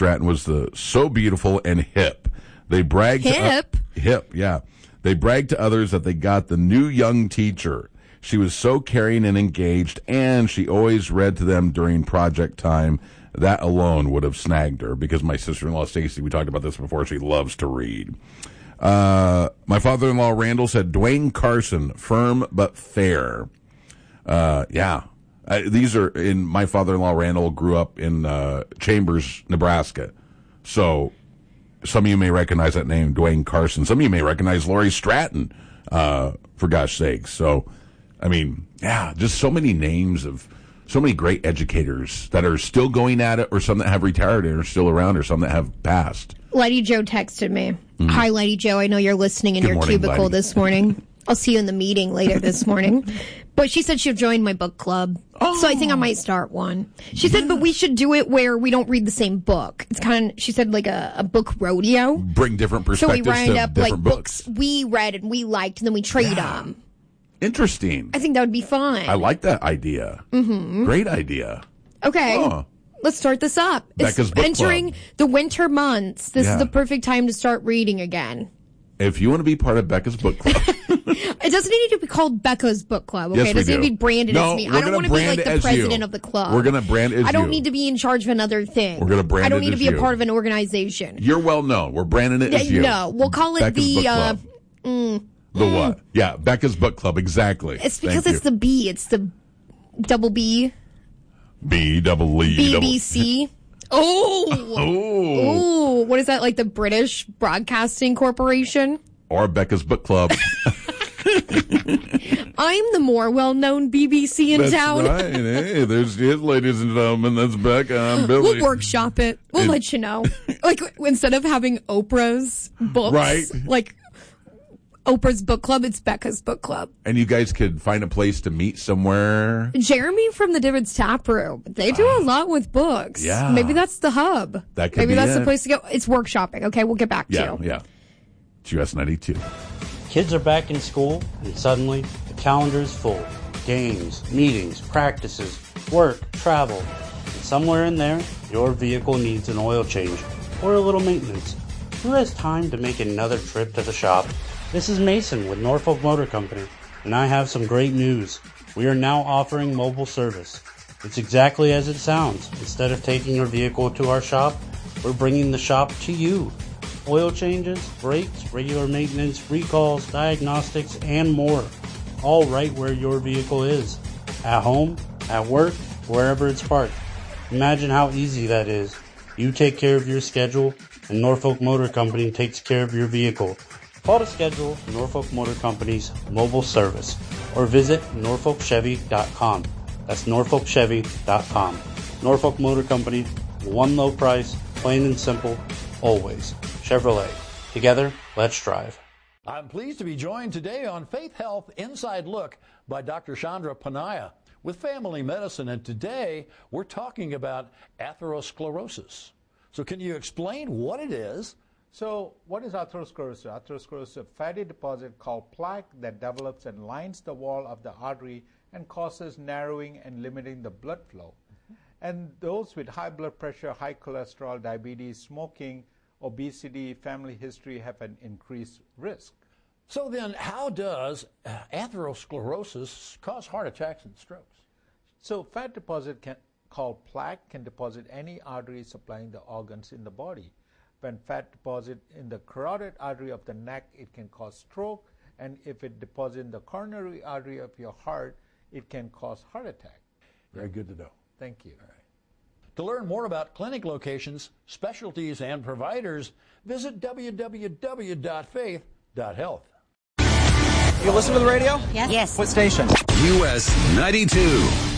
Stratton was so beautiful and hip. They bragged hip, yeah. They bragged to others that they got the new young teacher. She was so caring and engaged, and she always read to them during project time. That alone would have snagged her, because my sister-in-law, Stacy, we talked about this before, she loves to read. My father-in-law, Randall, said, Dwayne Carson, firm but fair. Yeah. These are in my father-in-law, Randall, grew up in Chambers, Nebraska. So some of you may recognize that name, Dwayne Carson. Some of you may recognize Lori Stratton, for gosh sakes. So, I mean, yeah, just so many names of so many great educators that are still going at it, or some that have retired and are still around, or some that have passed. Lady Joe texted me. Hi, Lady Joe. I know you're listening in your cubicle this morning. I'll see you in the meeting later this morning. But she said she'll join my book club. Oh. So I think I might start one. She said, but we should do it where we don't read the same book. It's kind of, she said, like a book rodeo. Bring different perspectives. So we round up like books we read and we liked, and then we trade them. Interesting. I think that would be fun. I like that idea. Mm-hmm. Great idea. Okay. Oh. Let's start this up. Becca's Book entering Club. The winter months. This is the perfect time to start reading again. If you want to be part of Becca's Book Club. It doesn't need to be called Becca's Book Club, okay? Yes, it doesn't need to be branded as me. I don't want to be like the president of the club. We're going to brand as I don't need to be in charge of another thing. We're going to brand it as you. I don't need to be a part of an organization. You're well known. We're branding it as you. No, we'll call it Becca's the what? Yeah, Becca's Book Club, exactly. It's because it's the B. It's the double B. B-double-E. BBC. Oh. What is that, like the British Broadcasting Corporation? Or Becca's Book Club. I'm the more well-known BBC in town. That's right. Hey, there's it, ladies and gentlemen. That's Becca. I'm Billy. We'll workshop it. We'll let you know. Like, instead of having Oprah's books, right? Like Oprah's Book Club, it's Becca's Book Club. And you guys could find a place to meet somewhere. Jeremy from the Divots Tap Room. They do a lot with books. Yeah. Maybe that's the hub. That could Maybe be that's it. the place to go. It's workshopping. Okay, we'll get back to you. Yeah. It's US 92. Kids are back in school, and suddenly the calendar is full. Games, meetings, practices, work, travel. And somewhere in there, your vehicle needs an oil change or a little maintenance. Who has time to make another trip to the shop? This is Mason with Norfolk Motor Company, and I have some great news. We are now offering mobile service. It's exactly as it sounds. Instead of taking your vehicle to our shop, we're bringing the shop to you. Oil changes, brakes, regular maintenance, recalls, diagnostics, and more. All right where your vehicle is. At home, at work, wherever it's parked. Imagine how easy that is. You take care of your schedule, and Norfolk Motor Company takes care of your vehicle. Call to schedule Norfolk Motor Company's mobile service or visit norfolkchevy.com. That's norfolkchevy.com. Norfolk Motor Company, one low price, plain and simple, always. Chevrolet. Together, let's drive. I'm pleased to be joined today on Faith Health Inside Look by Dr. Chandra Panaya with Family Medicine, and today we're talking about atherosclerosis. So can you explain what it is? So what is atherosclerosis? Atherosclerosis is a fatty deposit called plaque that develops and lines the wall of the artery and causes narrowing and limiting the blood flow. And those with high blood pressure, high cholesterol, diabetes, smoking, obesity, family history have an increased risk. So then how does atherosclerosis cause heart attacks and strokes? So fat deposit called plaque can deposit any artery supplying the organs in the body. When fat deposit in the carotid artery of the neck, it can cause stroke, and if it deposits in the coronary artery of your heart, it can cause heart attack. Very good to know. Thank you. All right. To learn more about clinic locations, specialties, and providers, visit www.faith.health. You listen to the radio? Yes. What station? US 92.